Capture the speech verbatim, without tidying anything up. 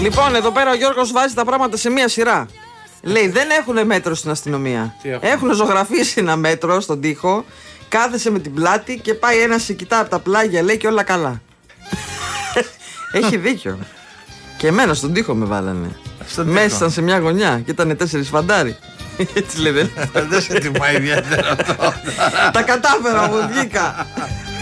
Λοιπόν, εδώ πέρα ο Γιώργος βάζει τα πράγματα σε μία σειρά. Λέει, δεν έχουν μέτρο στην αστυνομία. Έχουν ζωγραφίσει ένα μέτρο στον τοίχο, κάθεσαι με την πλάτη και πάει ένα σε κοιτά από τα πλάγια, λέει, και όλα καλά. Έχει δίκιο. Και εμένα στον τοίχο με βάλανε. Μέσα ήταν σε μια γωνιά και ήταν τέσσερις φαντάροι. Έτσι λέει, δεν σε τιμά ιδιαίτερα αυτό. Τα κατάφερα, μου βγήκα.